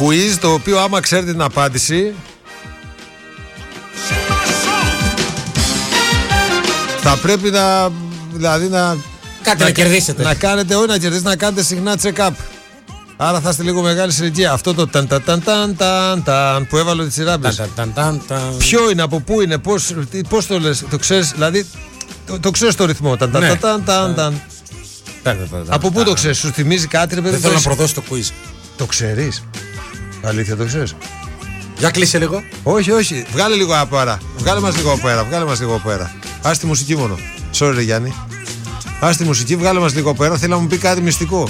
Quiz το οποίο άμα ξέρετε την απάντηση θα πρέπει να, δηλαδή κάτι να κερδίσετε. Να κάνετε, όχι να κερδίσετε, να κάνετε συχνά check-up. Άρα θα είστε λίγο μεγάλη σε ηλικία. Αυτό το ταν που έβαλε ο Τσιράμπης. Ποιο είναι, από πού είναι, πώς το λες, το ξέρεις, δηλαδή το ξέρεις το ρυθμό. Ταν. Από πού το ξέρεις, σου θυμίζει κάτι, ρε παιδί? Δεν θέλω να προδώσω το quiz. Το ξέρεις? Αλήθεια το ξέρεις? Για κλείσε λίγο. Όχι, βγάλε λίγο από αέρα. Βγάλε μας λίγο από αέρα. Ας τη μουσική μόνο. Sorry ρε Γιάννη. Ας τη μουσική, βγάλε μας λίγο από αέρα. Θέλω να μου πει κάτι μυστικό.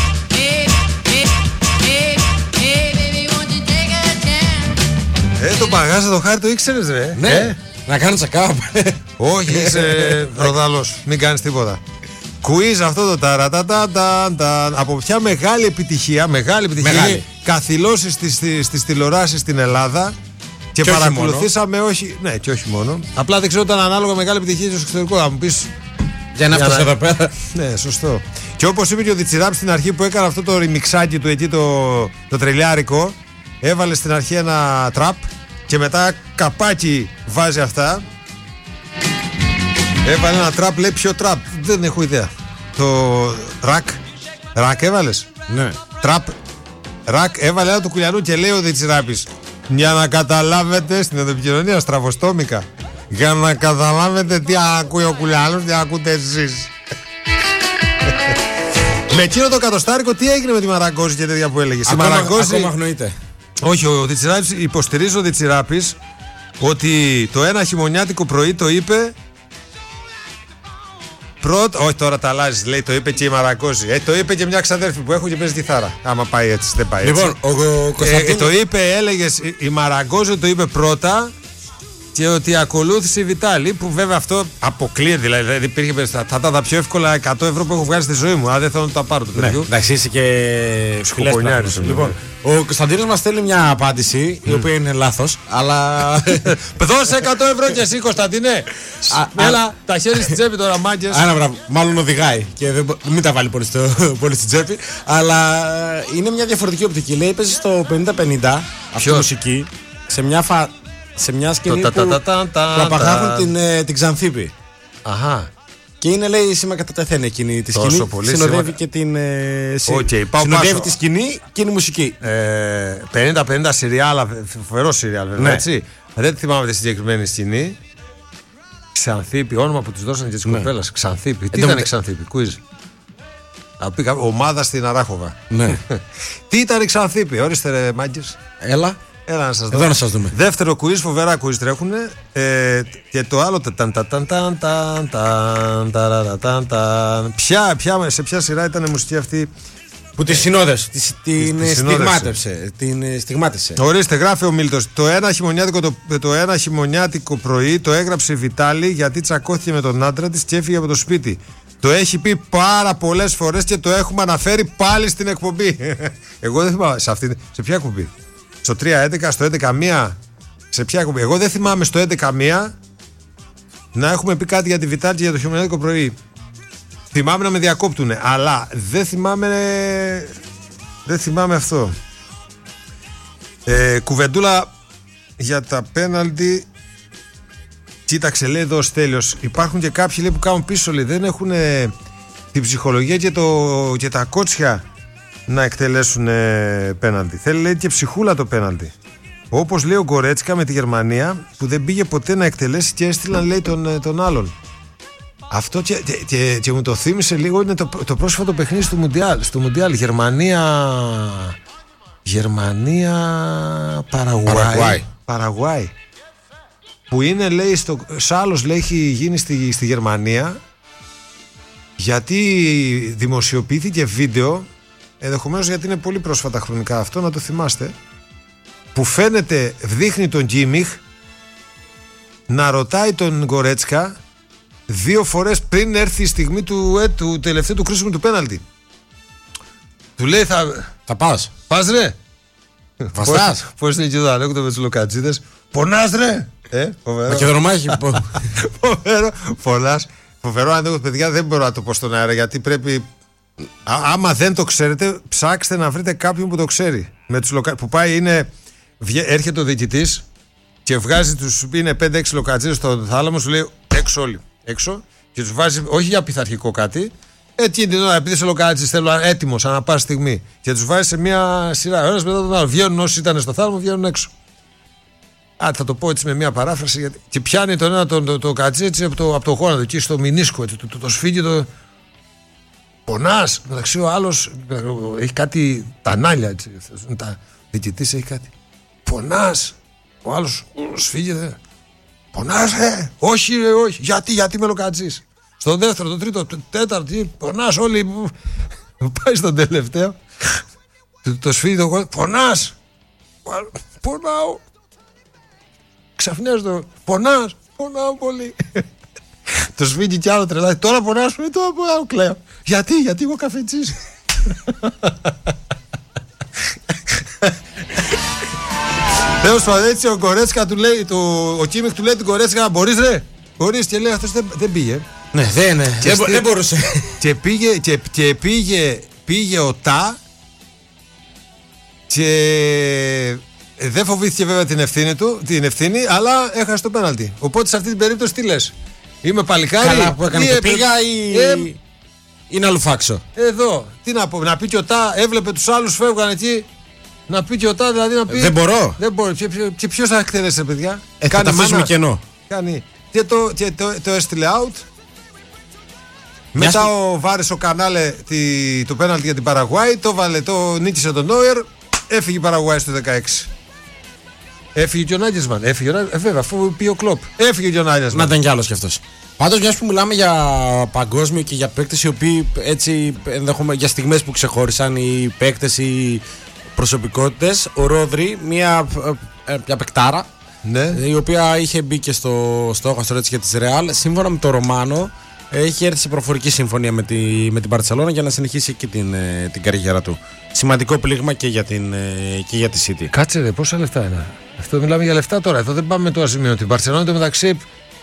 Το παγάζα το χάρι το ήξερες ρε? Ναι, να κάνω check-up. Όχι, είσαι ροδάλος. Μην κάνεις τίποτα. Quiz αυτό το ταρατατατανταν. Από ποια μεγάλη επιτυχία είναι καθυλώσεις στις τηλεοράσεις στην Ελλάδα. Και παρακολουθήσαμε, όχι μόνο. Απλά δεν ξέρω όταν ανάλογα μεγάλη επιτυχία στο εξωτερικό. Θα μου πεις. Για να φτάσει εδώ πέρα. Ναι, σωστό. Και όπως είπε και ο Διτσιράπ στην αρχή που έκανε αυτό το ρημιξάκι του εκεί, το τρελιάρικο, έβαλε στην αρχή ένα τραπ και μετά καπάκι βάζει αυτά. Έβαλε ένα τραπ, λέει ποιο τραπ? Δεν έχω ιδέα. Το ρακ έβαλες? Ναι. Τραπ, ρακ, έβαλε ένα του Κουλιανού και λέει ο Διτσιράπης, για να καταλάβετε στην επικοινωνία στραβοστόμικα, για να καταλάβετε τι ακούει ο Κουλιανός, τι ακούτε εσείς. Με εκείνο το κατοστάρικο τι έγινε με τη Μαραγκόζη και τέτοια που έλεγε? Ακόμα αγνοείται. Όχι, ο Διτσιράπης, υποστηρίζει ο Διτσιράπης ότι το ένα χειμωνιάτικο πρωί το είπε όχι τώρα τα αλλάζει, λέει, το είπε και η Μαραγκόζη. Το είπε και μια ξαδέρφη που έχω και παίζει κιθάρα. Άμα πάει έτσι, δεν πάει έτσι. Λοιπόν, ο Κωνσταντίνος. Το είπε, έλεγες, η Μαραγκόζη το είπε πρώτα και ότι ακολούθησε η Βιτάλη, που βέβαια αυτό αποκλείεται. Δηλαδή υπήρχε, θα ήταν τα πιο εύκολα 100 ευρώ που έχω βγάλει στη ζωή μου. Αν δεν θέλω να τα πάρω το παιδί. Εντάξει, είσαι και σκουπονιάρης. Λοιπόν, ο Κωνσταντίνος μας στέλνει μια απάντηση η οποία είναι λάθος, αλλά. Δώσε 100 ευρώ και εσύ, Κωνσταντίνε. Έλα, τα χέρια στην τσέπη τώρα, μάγκες. Άρα, μπράβο, μάλλον οδηγάει και μην τα βάλει πολύ στην τσέπη. Αλλά είναι μια διαφορετική οπτική. Λέει, παίζει στο 50-50 αυτή η μουσική σε μια σκηνή που απαγάγουν την Ξανθήπη. Αχα. Και είναι, λέει, σήμα κατά τεθέν εκείνη τη σκηνή. Συνοδεύει και την. Συνοδεύει τη σκηνή και είναι η μουσική. 50-50 σιριάλ, φοβερό σιριάλ, βέβαια, έτσι. Δεν θυμάμαι τη συγκεκριμένη σκηνή. Ξανθήπη, όνομα που του δώσανε και τη κοπέλα. Ξανθήπη. Τι ήταν η Ξανθήπη, quiz. Ομάδα στην Αράχοβα. Ναι. Τι ήταν η Ξανθήπη, ορίστε ρε μάγκες. Έλα να σας δω. Εδώ να σας δούμε. Δεύτερο quiz, φοβερά quiz τρέχουνε. Και το άλλο. Σε ποια σειρά ήταν η μουσική αυτή που τη συνόδευσε, την στιγμάτισε. Ορίστε, γράφει ο Μίλτος. Το ένα χειμωνιάτικο πρωί το έγραψε η Βιτάλη γιατί τσακώθηκε με τον άντρα της και έφυγε από το σπίτι. Το έχει πει πάρα πολλές φορές και το έχουμε αναφέρει πάλι στην εκπομπή. Εγώ δεν θυμάμαι. Σε ποια εκπομπή? Στο 3.11, στο 11.1. Σε ποια εκπομπή? Εγώ δεν θυμάμαι στο 11.1 να έχουμε πει κάτι για τη Βιτάλη και για το χειμωνιάτικο πρωί. Θυμάμαι να με διακόπτουνε, αλλά δεν θυμάμαι αυτό. Κουβεντούλα για τα πέναλτι. Κοίταξε, λέει εδώ ο Στέλιος, υπάρχουν και κάποιοι, λέει, που κάνουν πίσω, λέει, δεν έχουν την ψυχολογία και τα κότσια να εκτελέσουν πέναλτι. Θέλει, λέει, και ψυχούλα το πέναλτι. Όπως λέει ο Γκορέτσκα με τη Γερμανία, που δεν πήγε ποτέ να εκτελέσει και έστειλαν, λέει, τον άλλον. Αυτό και μου το θύμισε λίγο, είναι το πρόσφατο παιχνίδι στο Μουντιάλ. Γερμανία Παραγουάι. Που είναι, λέει, σάλος, λέει, έχει γίνει στη Γερμανία, γιατί δημοσιοποιήθηκε βίντεο, ενδεχομένως γιατί είναι πολύ πρόσφατα χρονικά αυτό, να το θυμάστε, που φαίνεται, δείχνει τον Γκίμιχ να ρωτάει τον Γκορέτσκα 2 φορές πριν έρθει η στιγμή του τελευταίου του κρίσιμου του πέναλτι. Του λέει, θα πας? Πας ρε? Βαστάς? Πώς είναι και εδώ, ανέκονται με τους λοκατζίδες. Πονάς ρε? Φοβερό. Και δρομάχει. Φοβερό. Φοβερό αν δεν έχω παιδιά, δεν μπορώ να το πω στον αέρα, γιατί πρέπει Άμα δεν το ξέρετε, ψάξτε να βρείτε κάποιον που το ξέρει. Με τους που πάει έρχεται ο διοικητής και βγάζει είναι 5-6 λοκατζίδες στο θάλαμο, σου λέει έξω όλοι. Έξω και τους βάζει, όχι για πειθαρχικό κάτι. Εκείνη την ώρα, επειδή σε λοκατζίδες θέλω έτοιμος ανά πάσα στιγμή. Και τους βάζει σε μια σειρά. Ένας μετά τον άλλο. Βγαίνουν όσοι ήταν στο θάλαμο, βγαίνουν έξω. Θα το πω έτσι με μια παράφραση. Γιατί... Και πιάνει τον ένα το κατζί έτσι από το γόνατο εκεί στο μηνίσκο. Το σφίγγει το. Πονάς. Μεταξύ ο άλλος έχει κάτι τανάλια έτσι. Διοικητής έχει κάτι. Πονάς. Ο άλλος σφίγγεται. Πονάς, όχι, όχι. Γιατί με λοκατζής. Στο δεύτερο, το τρίτο, το τέταρτο, πονάς όλοι. Πάει στον τελευταίο. Το σφίγγει το γόνατο. Πονάς. Πονάω. Ξαφνιάζει το. Πονάς. Πονάω πολύ. Το σφίγγει κι άλλο τρελά. Τώρα πονάς, τώρα πονάω, κλαίω. Γιατί εγώ καφετζής. Τέλος πάντων, έτσι ο Κορέτσικα του λέει, ο Κίμιχ του λέει την Κορέτσικα, μπορείς ρε. Μπορείς, και λέει αυτός δεν πήγε. Ναι, δεν μπορούσε. Και πήγε ο Τα και δεν φοβήθηκε βέβαια την ευθύνη, αλλά έχασε το πέναλτι. Οπότε σε αυτή την περίπτωση τι λες? Είμαι παλικάρι. Καλά που έκανε και πήγα ή είναι αλουφάξο? Εδώ, τι να πω, να πει και ο Τα, έβλεπε τους άλλους φεύγαν εκεί. Να πει και ο Τα, δηλαδή να πει. Δεν μπορώ. Δεν μπορεί. Και ποιος θα εκτελέσει, παιδιά? Κάνει τα αφήσουμε κενό. Κάνει. Και το έστειλε out. Μετά ο Βάρης ο Κανάλε το πέναλτι για την Παραγουάη. Το νίκησε τον Νόιερ. Έφυγε η Παραγουάη στο 16. Έφυγε και ο Νάγκεσμαν. Βέβαια, αφού πει ο Κλοπ. Έφυγε και ο Νάγκεσμαν. Να ήταν κι άλλος κι αυτός. Πάντως, μιας που μιλάμε για παγκόσμιο και για παίκτες οι οποίοι έτσι για στιγμές που ξεχώρισαν, οι παίκτες, οι προσωπικότητες, ο Ρόδρυ, μια παικτάρα, ναι, η οποία είχε μπει και στο στόχαστρο έτσι για της Ρεάλ, σύμφωνα με το Ρωμάνο, έχει έρθει σε προφορική συμφωνία με την Μπαρτσελόνα για να συνεχίσει εκεί την καριέρα του. Σημαντικό πλήγμα και για τη City. Κάτσε ρε, πόσα λεφτά είναι? Αυτό μιλάμε για λεφτά τώρα. Εδώ δεν πάμε με το αζημίο. Την Μπαρτσελόνα το μεταξύ.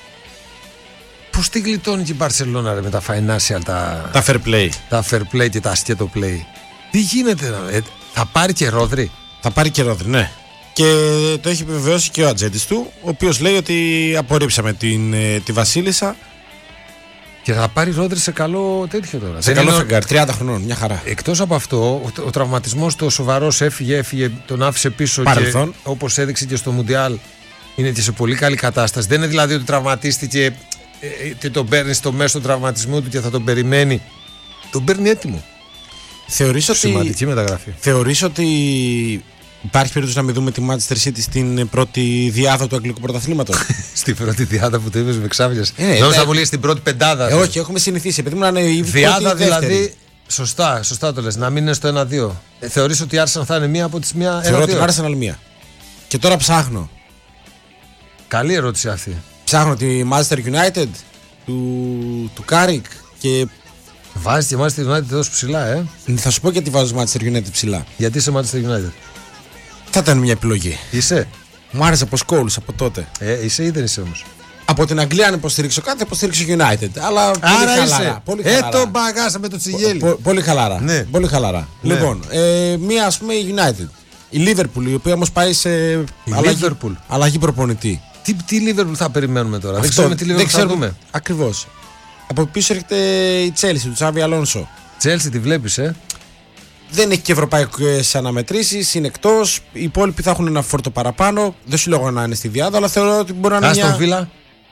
Πώς τη γλιτώνει και η Μπαρτσελόνα ρε, με τα financial, τα fair play. Τα fair play και τα σκέτο play. Τι γίνεται, θα πάρει και Ρόδρυ? Θα πάρει και Ρόδρυ, ναι. Και το έχει επιβεβαιώσει και ο ατζέντης του, ο οποίος λέει ότι απορρίψαμε τη Βασίλισσα. Και θα πάρει Ρόδρυ σε καλό τέτοιο τώρα. Σε καλό φεγγάρι, 30 χρονών, μια χαρά. Εκτός από αυτό, ο τραυματισμός του σοβαρός έφυγε, τον άφησε πίσω. Παρελθόν. Και όπως έδειξε και στο Μουντιάλ, είναι και σε πολύ καλή κατάσταση. Δεν είναι δηλαδή ότι τραυματίστηκε και τον παίρνει στο μέσο του τραυματισμού του και θα τον περιμένει. Τον παίρνει έτοιμο. Σημαντική μεταγραφή. Θεωρείς ότι υπάρχει περίπτωση να μην δούμε τη Manchester City στην πρώτη διάδα του αγγλικού πρωταθλήματος? Στην πρώτη διάδα που το είπες με ξάφνιας. Νόμιζα πολύ στην πρώτη πεντάδα. Όχι, έχουμε συνηθίσει. Επειδή ήμουν η διάδα δηλαδή. Σωστά το λες. Να μην είναι στο 1-2. Θεωρείς ότι η Arsenal θα είναι μία από τις μία? Θεωρώ ότι η Arsenal μία. Και τώρα ψάχνω. Καλή ερώτηση αυτή. Ψάχνω τη Manchester United του Κάρικ και. Βάζει και Manchester United τόσο ψηλά, Θα σου πω γιατί βάζω Manchester United ψηλά. Γιατί είσαι Manchester United? Θα ήταν μια επιλογή. Είσαι? Μου άρεσε από Σκόλους από τότε. Είσαι ή δεν είσαι όμως? Από την Αγγλία αν υποστηρίξω κάτι, θα υποστηρίξω United. Αλλά άρα πολύ χαλαρά. Πολύ χαλαρά. Το μπαγάσα με το τσιγέλι. Πολύ χαλαρά. Ναι. Πολύ χαλαρά. Ναι. Λοιπόν, μία ας πούμε η United. Η Liverpool, η οποία όμως πάει σε αλλαγή προπονητή. Τι Liverpool θα περιμένουμε τώρα? Δεν ξέρουμε τι Liverpool θα δούμε. Ακριβώς. Από πίσω έρχεται η Chelsea του Τσάβι Αλόνσο. Chelsea τη βλέπεις, Δεν έχει και ευρωπαϊκές αναμετρήσεις, είναι εκτός. Οι υπόλοιποι θα έχουν ένα φόρτο παραπάνω. Δεν σου λέω να είναι στη διάδα, αλλά θεωρώ ότι μπορεί να είναι. Άστον Βίλα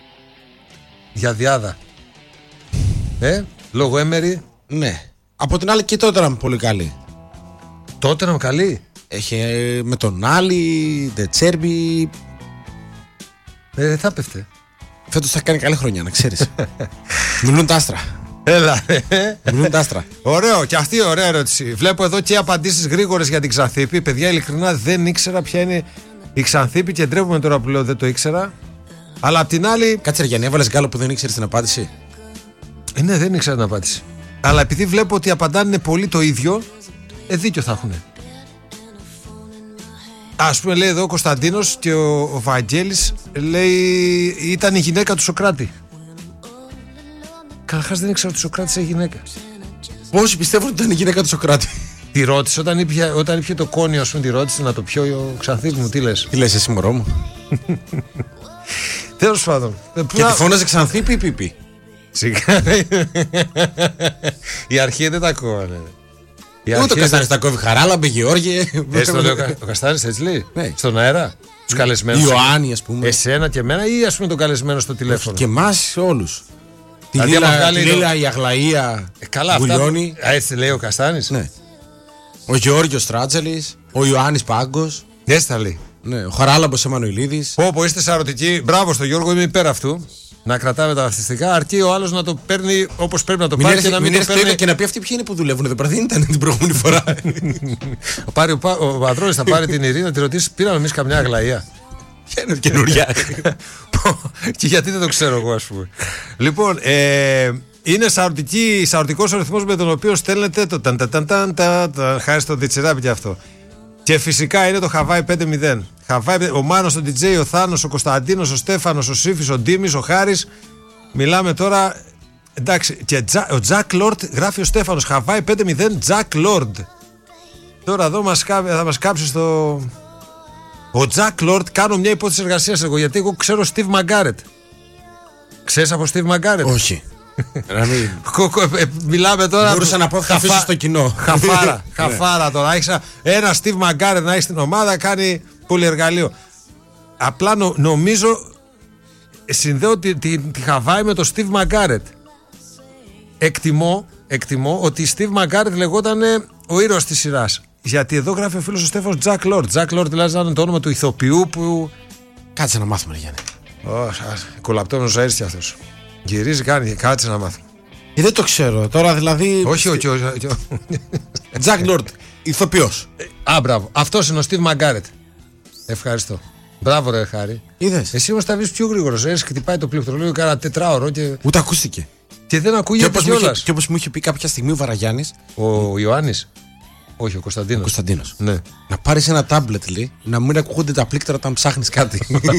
για διάδα. Λόγω Έμερι. Ναι. Από την άλλη και τότε να είναι πολύ καλή. Τότε να είναι καλή. Έχει με τον Άλλη, Ντετσέρμπι. Θα πέφτε. Φέτος θα κάνει καλή χρονιά, να ξέρεις. Μιλούν τα άστρα. Έλα. Μιλούν τα άστρα. Ωραίο, και αυτή η ωραία ερώτηση. Βλέπω εδώ και απαντήσεις γρήγορες για την Ξανθήπη. Παιδιά, ειλικρινά δεν ήξερα ποια είναι η Ξανθήπη και ντρέπομαι τώρα που λέω δεν το ήξερα. Αλλά απ' την άλλη. Κάτσε ρε Γιάννη, έβαλες γκάλο που δεν ήξερες την απάντηση. Ναι, δεν ήξερα την απάντηση. Αλλά επειδή βλέπω ότι απαντάνε πολύ το ίδιο, δίκιο θα έχουν. Ας πούμε, λέει εδώ ο Κωνσταντίνος και ο Βαγγέλης, λέει ήταν η γυναίκα του Σοκράτη. Καταρχάς δεν ήξερα ότι ο Σοκράτης έχει γυναίκα. Πόσοι πιστεύουν ότι ήταν η γυναίκα του Σοκράτη? Τη ρώτησε όταν ήπια το κόνιο, α πούμε, τη ρώτησε να το πιω ο Ξανθής μου, τι λες? Τι λες εσύ, μωρό μου? Τέλος πάντων. Και τη φώναζε Ξανθή, πι. Σιγά. Η αρχή δεν τα κόβανε. Ούτε ο Καστάνης τα κόβει. Χαράλαμπε, Γεώργιε. Έτσι το λέει ο Καστάνης, έτσι λέει. Ναι. Στον αέρα. Τους καλεσμένους. Ιωάννη, ας πούμε. Εσένα και εμένα ή ας πούμε τον καλεσμένο στο τηλέφωνο? Και εμάς όλους. Τη Δηλαδή, Λίλα, η Αγλαία. Καλά, Βουλιώνη. Έτσι λέει ο Καστάνης. Ναι. Ο Γεώργιος Τράτζελης. Ο Ιωάννης Πάγκος. Έτσι τα λέει. Ναι, ο Χαράλαμπος Εμμανουηλίδης. Πω, είστε σαρωτικοί. Μπράβο στον Γιώργο, είμαι υπέρ αυτού. Να κρατάμε τα βαθιστικά, αρκεί ο άλλος να το παίρνει όπως πρέπει να το πάρει και να μην το παίρνει. Και να πει αυτοί ποιοι είναι που δουλεύουν εδώ πέρα, δεν ήταν την προηγούμενη φορά. Ο Πατρώνης θα πάρει την Ειρήνη να τη ρωτήσει, πήραμε εμείς καμιά Αγλαία? Ποια είναι καινούρια? Και γιατί δεν το ξέρω εγώ, ας πούμε. Λοιπόν, είναι σαρωτικός ο ρυθμός με τον οποίο στέλνετε το χάρη στο Διτσιράπη και αυτό. Και φυσικά είναι το Χαβάη 5-0. Ο Μάνος, ο DJ, ο Θάνος, ο Κωνσταντίνος, ο Στέφανος, ο Σύφης, ο Ντίμης, ο Χάρης. Μιλάμε τώρα. Εντάξει, και ο Τζακ Λόρντ γράφει ο Στέφανος. Χαβάη 5-0, Τζακ Λόρντ. Τώρα εδώ θα μας κάψει στο. Ο Τζακ Λόρντ, κάνω μια υπόθεση εργασίας εγώ, γιατί εγώ ξέρω Στίβ Μαγκάρετ. Ξέρεις από Στίβ Μαγκάρετ? Όχι. Μιλάμε τώρα. Μπορούσα να πω θα αφήσω στο κοινό. Χαφάρα τώρα. Έχεις ένα Στίβ Μαγκάρετ να έχει στην ομάδα, κάνει πολυεργαλείο. Απλά νομίζω συνδέω τη Χαβάη με το Στίβ Μαγκάρετ. Εκτιμώ ότι η Στίβ Μαγκάρετ λεγόταν ο ήρωας της σειράς. Γιατί εδώ γράφει ο φίλος ο Στέφανος Τζακ Λόρντ. Τζακ Λόρντ δηλαδή είναι το όνομα του ηθοποιού που. Κάτσε να μάθουμε, Γιάννη. Κολαπτώνος Ζαΐρης κι αυτός. Γυρίζει, κάνει, κάτσε να μάθουμε. Δεν το ξέρω τώρα, δηλαδή. Όχι. Τζακ Λόρντ, ηθοποιός. Μπράβο. Αυτός είναι ο Στίβ Μαγκάρετ. Ευχαριστώ. Μπράβο, ρε Χάρη. Είδες. Εσύ όμως τα βρεις πιο γρήγορος. Χτυπάει το πληκτρολόγιο κάνα 4ωρο και. Ούτε ακούστηκε. Και δεν ακούγεται κιόλας. Και όπως μου είχε πει κάποια στιγμή ο Βαραγιάννης. Ο Ιωάννης. Όχι, ο Κωνσταντίνος. Ναι. Να πάρεις ένα τάμπλετ, λέει, να μην ακούγονται τα πλήκτρα όταν ψάχνεις κάτι.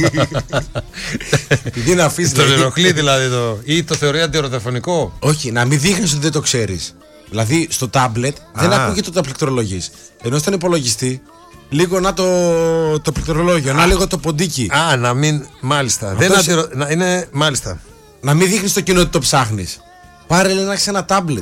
Τι να αφήσεις. Το ενοχλεί δηλαδή ή το θεωρεί αντιρροτεφωνικό. Όχι, να μην δείχνεις ότι δεν το ξέρεις. Δηλαδή στο τάμπλετ δεν ακούγεται όταν πληκτρολογείς. Ενώ στον υπολογιστή, λίγο να το πληκτρολόγιο, να λίγο το ποντίκι. Να μην. Μάλιστα. Είναι μάλιστα. Να μην δείχνεις το κοινό ότι το ψάχνεις. Πάρε, λέει, να έχεις ένα τάμπλετ.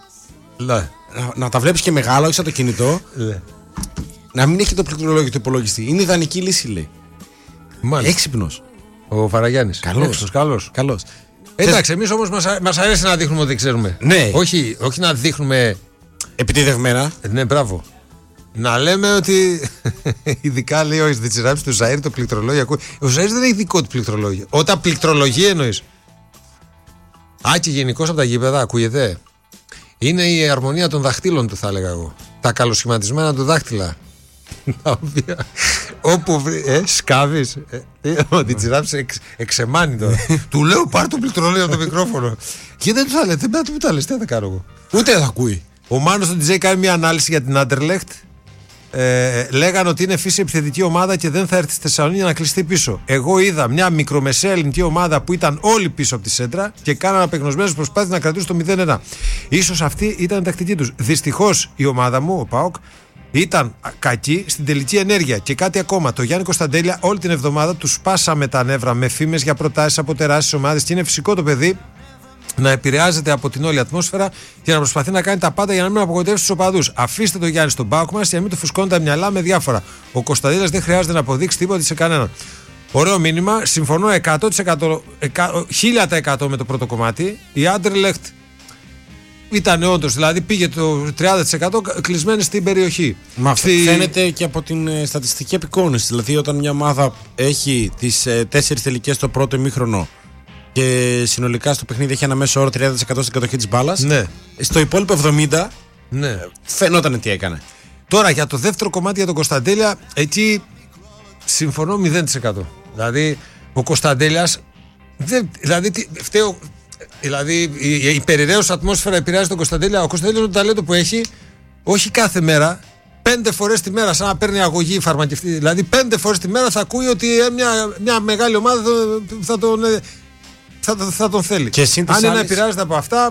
Να τα βλέπεις και μεγάλα, όχι σαν το κινητό. Να μην έχει το πληκτρολόγιο του υπολογιστή. Είναι ιδανική λύση, λέει. Έξυπνος. Ο Βαραγιάννης. Καλός. Εντάξει, εμείς όμως μας αρέσει να δείχνουμε ότι δεν ξέρουμε. Ναι. Όχι να δείχνουμε. Επιτηδευμένα. Ναι, μπράβο. Να λέμε ότι. Ειδικά λέει ο Διτσιράπης του Ζαΐρ το πληκτρολόγιο. Ο Ζαΐρ δεν έχει δικό του πληκτρολόγιο. Όταν πληκτρολογεί εννοείς. Και γενικώς από τα γήπεδα ακούγεται. Είναι η αρμονία των δαχτύλων του, θα έλεγα εγώ. Τα καλοσχηματισμένα του δάχτυλα. Τα οποία. Όπου σκάβεις. Ο Διτσιράπης εξεμάνει τώρα. Του λέω πάρ' το πληκτρολόγιο από το μικρόφωνο. Και δεν του τα λέει. Δεν μου τα λες. Τι θα κάνω εγώ. Ούτε θα ακούει. Ο Μάνος στον DJ κάνει μια ανάλυση για την Άντερλεχτ. Λέγανε ότι είναι φύση επιθετική ομάδα και δεν θα έρθει στη Θεσσαλονίκη να κλειστεί πίσω. Εγώ είδα μια μικρομεσαία ελληνική ομάδα που ήταν όλοι πίσω από τη σέντρα και κάναν απεγνωσμένες προσπάθειες να κρατήσουν το 0-1. Ίσως αυτή ήταν η τακτική τους. Δυστυχώς η ομάδα μου, ο ΠΑΟΚ, ήταν κακή στην τελική ενέργεια. Και κάτι ακόμα. Το Γιάννη Κωνσταντέλια όλη την εβδομάδα του σπάσαμε τα νεύρα με φήμες για προτάσεις από τεράστιες ομάδες και είναι φυσικό το παιδί να επηρεάζεται από την όλη ατμόσφαιρα και να προσπαθεί να κάνει τα πάντα για να μην απογοητεύσει τους οπαδούς. Αφήστε το Γιάννη στον ΠΑΟΚ μας και να μην του φουσκώνουν τα μυαλά με διάφορα. Ο Κωνσταντίνας δεν χρειάζεται να αποδείξει τίποτα σε κανέναν. Ωραίο μήνυμα. Συμφωνώ 100%, 1000% με το πρώτο κομμάτι. Η Άντερλεχτ ήταν όντως, δηλαδή πήγε το 30% κλεισμένη στην περιοχή. Μα φαίνεται και από την στατιστική απεικόνηση. Δηλαδή, όταν μια ομάδα έχει τις 4 τελικές στο πρώτο ημίχρονο και συνολικά στο παιχνίδι έχει ένα μέσο όρο 30% στην κατοχή της μπάλας. Ναι. Στο υπόλοιπο 70% ναι. Φαινόταν τι έκανε. Τώρα για το δεύτερο κομμάτι για τον Κωνσταντέλια, εκεί συμφωνώ 0%. Δηλαδή ο Κωνσταντέλιας δηλαδή η περιραίωσα ατμόσφαιρα επηρεάζει τον Κωνσταντέλια. Ο Κωνσταντέλιας το ταλέντο που έχει, όχι κάθε μέρα, 5 φορές τη μέρα, σαν να παίρνει αγωγή φαρμακευτή. Δηλαδή 5 φορές τη μέρα θα ακούει ότι μια μεγάλη ομάδα θα τον θέλει. Και αν είναι να επηρεάζεται από αυτά.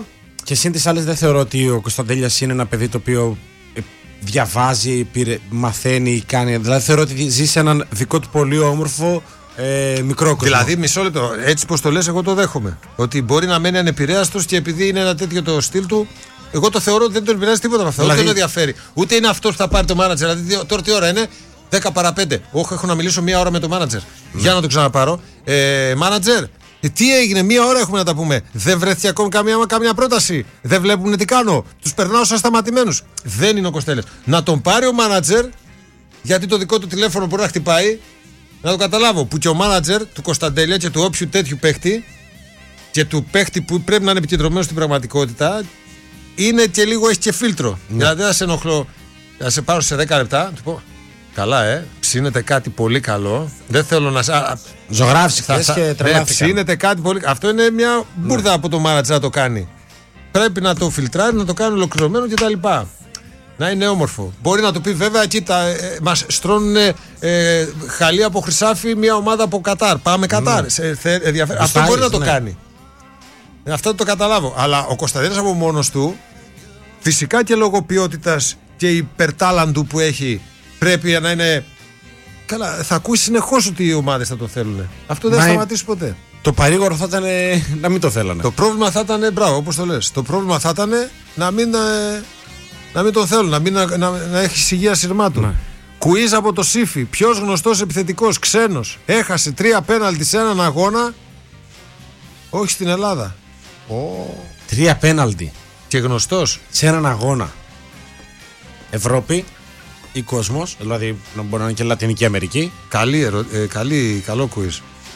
Και σύν τις άλλες, δεν θεωρώ ότι ο Κωνσταντέλιας είναι ένα παιδί το οποίο διαβάζει, μαθαίνει, κάνει. Δηλαδή θεωρώ ότι ζει σε έναν δικό του πολύ όμορφο μικρό κόσμο. Δηλαδή, μισό λεπτό, έτσι πως το λες, εγώ το δέχομαι. Ότι μπορεί να μένει ανεπηρέαστος και επειδή είναι ένα τέτοιο το στυλ του, εγώ το θεωρώ ότι δεν τον επηρεάζει τίποτα με αυτό. Δηλαδή... Δεν τον ενδιαφέρει. Ούτε είναι αυτός που θα πάρει το μάνατζερ. Δηλαδή, τώρα τι ώρα είναι, 10 παρα 5. Όχι, έχω να μιλήσω μία ώρα με το μάνατζερ. Για να το ξαναπάρω. Μάνατζερ, τι έγινε, μία ώρα έχουμε να τα πούμε. Δεν βρέθηκε ακόμη καμία πρόταση. Δεν βλέπουν τι κάνω. Τους περνάω σαν σταματημένους. Δεν είναι ο Κωστέλιας. Να τον πάρει ο μάνατζερ, γιατί το δικό του τηλέφωνο μπορεί να χτυπάει. Να το καταλάβω. Που και ο μάνατζερ του Κωνσταντέλια και του όποιου τέτοιου παίχτη και του παίχτη που πρέπει να είναι επικεντρωμένο στην πραγματικότητα, είναι και λίγο, έχει και φίλτρο. Δηλαδή, θα σε ενοχλώ, θα σε πάρω σε 10 λεπτά, του πω. Καλά, ψήνετε κάτι πολύ καλό. Δεν θέλω να. Ζωγράφησε χθες και τρελάθηκα. Ψήνετε κάτι πολύ. Αυτό είναι μια μπουρδα από το μάνατζερ να το κάνει. Πρέπει να το φιλτράρει, να το κάνει ολοκληρωμένο κτλ. Να είναι όμορφο. Μπορεί να του πει βέβαια, κοίτα, μας στρώνουν χαλί από χρυσάφι μια ομάδα από Κατάρ. Πάμε Κατάρ. Αυτό μπορεί να το κάνει. Αυτό το καταλάβω. Αλλά ο Κωνσταντίνος από μόνος του, φυσικά και λόγω ποιότητας και υπερτάλαντου που έχει, πρέπει να είναι. Καλά, θα ακούσει συνεχώς ότι οι ομάδες θα το θέλουν. Αυτό δεν θα σταματήσει ποτέ. Το παρήγορο θα ήταν να μην το θέλανε. Το πρόβλημα θα ήταν, μπράβο, όπως το λες. Το πρόβλημα θα ήταν να μην τον θέλουν, να έχει υγεία σειρμάτων. Ναι. Κουίζ από το Σύφι. Ποιος γνωστός επιθετικός ξένος έχασε 3 πέναλτι σε έναν αγώνα, όχι στην Ελλάδα. 3 πέναλτι. Και γνωστός. Σε έναν αγώνα. Ευρώπη ή κόσμος, δηλαδή μπορεί να είναι και Λατινική Αμερική. Καλό κουίζ.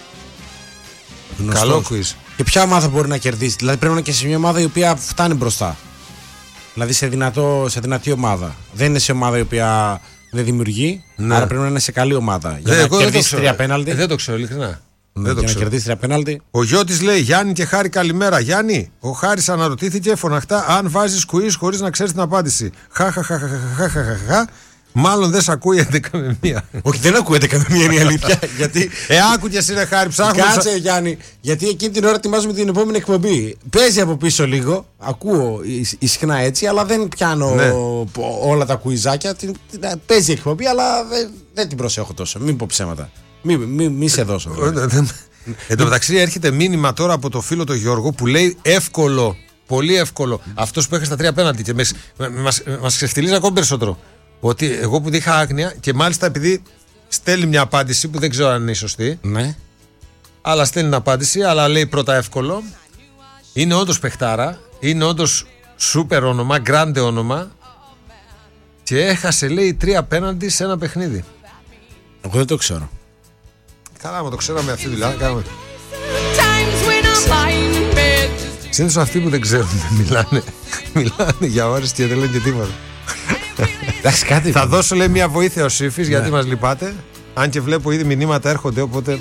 Καλό κουίζ. Και ποια ομάδα μπορεί να κερδίσει? Δηλαδή πρέπει να είναι και σε μια ομάδα η οποία φτάνει μπροστά. Δηλαδή σε δυνατή ομάδα. Δεν είναι σε ομάδα η οποία δεν δημιουργεί, άρα πρέπει να είναι σε καλή ομάδα. Για να κερδίσει 3 πέναλτι. Δεν το ξέρω, ειλικρινά. Για να κερδίσει 3 πέναλτι. Ο Γιώτης λέει: Γιάννη και Χάρη, καλημέρα. Γιάννη, ο Χάρης αναρωτήθηκε φωναχτά αν βάζεις quiz χωρίς να ξέρεις την απάντηση. Χαχαχαχαχαχαχαχαχα. Μάλλον δεν σε ακούει 11 με 1. Όχι, δεν ακούει 11 με 1 είναι η αλήθεια. Γιατί. Άκουγες είναι Χάρη, ψάχνω. Κάτσε, Γιάννη, γιατί εκείνη την ώρα ετοιμάζουμε την επόμενη εκπομπή. Παίζει από πίσω λίγο, ακούω ισχνά έτσι, αλλά δεν πιάνω όλα τα κουιζάκια. Παίζει η εκπομπή, αλλά δεν την προσέχω τόσο. Μην πω ψέματα. Μη σε δώσω. Εν τω μεταξύ, έρχεται μήνυμα τώρα από το φίλο του Γιώργο που λέει εύκολο, πολύ εύκολο. Αυτός που έχασε τα 3 πέναλτι και μας ξεφτιλίζει ακόμη περισσότερο. Ότι εγώ που είχα άγνοια και μάλιστα επειδή στέλνει μια απάντηση που δεν ξέρω αν είναι σωστή. Ναι. Αλλά στέλνει την απάντηση, αλλά λέει πρώτα εύκολο. Είναι όντως παιχτάρα. Είναι όντως σούπερ όνομα, γκράντε όνομα. Και έχασε, λέει, 3 πέναλτι σε ένα παιχνίδι. Εγώ δεν το ξέρω. Καλά, μα το ξέραμε αυτή τη δουλειά. Συνήθως αυτοί που δεν ξέρουν μιλάνε για ώρες και δεν λένε και τίποτα. Θα δώσω, λέει, μια βοήθεια ο Σύφης, γιατί μας λυπάται. Αν και βλέπω ήδη μηνύματα έρχονται, οπότε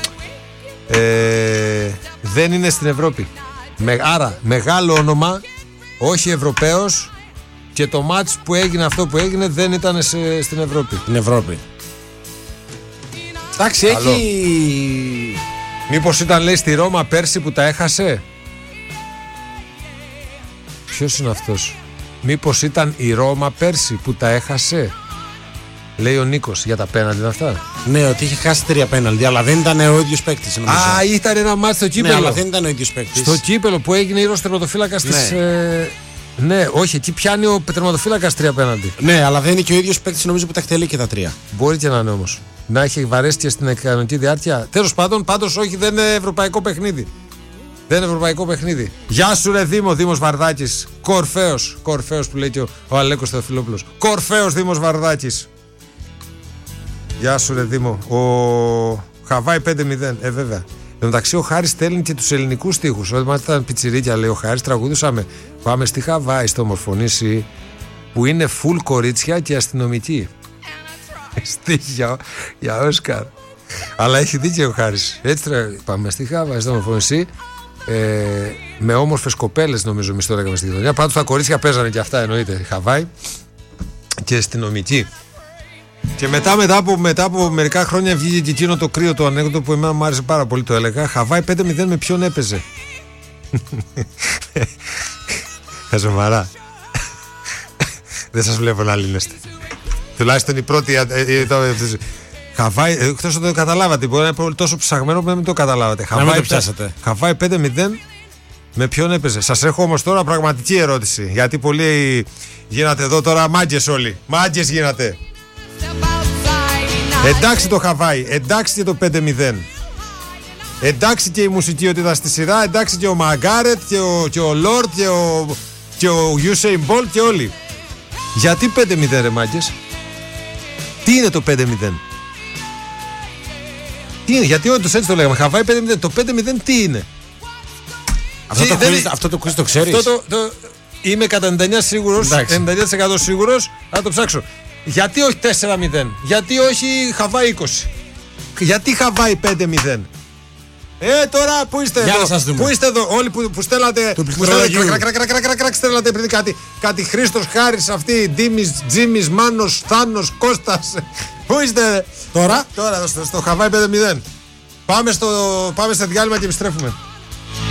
δεν είναι στην Ευρώπη. Άρα μεγάλο όνομα, όχι Ευρωπαίος, και το μάτς που έγινε αυτό που έγινε δεν ήταν στην Ευρώπη. Στην Ευρώπη. Εντάξει, έχει. Μήπως ήταν, λέει, στη Ρώμα πέρσι που τα έχασε? Ποιος είναι αυτός? Μήπως ήταν η Ρώμα πέρσι που τα έχασε? Λέει ο Νίκος. Για τα πέναλτι είναι αυτά. Ναι, ότι είχε χάσει 3 πέναλτι, αλλά δεν ήταν ο ίδιος παίκτης. Α, ήταν ένα μάτι στο κύπελο. Ναι, αλλά δεν ήταν ο ίδιος παίκτης. Στο κύπελο που έγινε ήρωας τερματοφύλακας της. Ναι, όχι, εκεί πιάνει ο τερματοφύλακας 3 πέναλτι. Ναι, αλλά δεν είναι και ο ίδιος παίκτης, νομίζω, που τα εκτελεί και τα 3. Μπορεί και να είναι όμως. Να έχει βαρέσει και στην κανονική διάρκεια. Τέλος πάντων, πάντως όχι, δεν είναι ευρωπαϊκό παιχνίδι. Δεν είναι ευρωπαϊκό παιχνίδι. Γεια σου, ρε Δήμο, Δήμος Βαρδάκης. Κορφαίος που λέει και ο Αλέκος Θεοφιλόπουλος. Κορφαίος Δήμος Βαρδάκης. Γεια σου, ρε Δήμο. Ο Χαβάη 5-0. Βέβαια. Εν μεταξύ, ο Χάρης στέλνει και τους ελληνικούς στίχους. Όταν ήταν πιτσιρίκια, λέει ο Χάρης, τραγουδούσαμε. Πάμε στη Χαβάη, στο Μορφωνήσι, που είναι φουλ κορίτσια και αστυνομική. Στίχη για Όσκαρ. Αλλά έχει δίκιο ο Χάρης. Έτσι, πάμε στη Χαβάη, στο Μορφωνήσι. Με όμορφες κοπέλες, νομίζω, εμείς το λέγαμε στη γειτονιά. Πάντως τα κορίτσια παίζανε και αυτά, εννοείται. Η Χαβάη και αστυνομική. Και μετά από μερικά χρόνια βγήκε και εκείνο το κρύο το ανέκδοτο που εμένα μου άρεσε πάρα πολύ, το έλεγα. Χαβάη 5-0 με ποιον έπαιζε? Χαζομαρά. Δεν σας βλέπω να λύνεστε. Τουλάχιστον η πρώτη. Χαβάη, εκτός ότι το καταλάβατε. Μπορεί να είναι τόσο ψαγμένο που να μην το καταλάβατε. Να μην το πιάσατε. Χαβάη 5-0. Με ποιον έπαιζε? Σας έχω όμως τώρα πραγματική ερώτηση. Γιατί πολλοί γίνατε εδώ τώρα μάγκες όλοι. Μάγκες γίνατε. Εντάξει το Χαβάη, εντάξει και το 5-0. Εντάξει και η μουσική ότι ήταν στη σειρά. Εντάξει και ο Μαγκάρετ και ο Λόρτ και ο Usain Bolt και όλοι. Γιατί 5-0 ρε μάγκες? Τι είναι το 5-0? Τι είναι? Γιατί όντως έτσι το λέγαμε. Χαβάη 5-0. Το 5-0 τι είναι? Αυτό το quiz το ξέρεις? Είμαι κατά 99% σίγουρος. 99% σίγουρος. Θα το ψάξω. Γιατί όχι 4-0? Γιατί όχι Χαβάη 20? Γιατί Χαβάη 5-0? Τώρα πού είστε εδώ? Πού είστε εδώ? Όλοι που στέλνατε. Στέλνατε πριν κάτι Χρήστος, Χάρης, αυτή, Ντίμης, Τζίμης, Μάνος, Θάνος, Κώστας. Πού είστε? Τώρα στο Χαβάη 5-0. Πάμε στο διάλειμμα και επιστρέφουμε.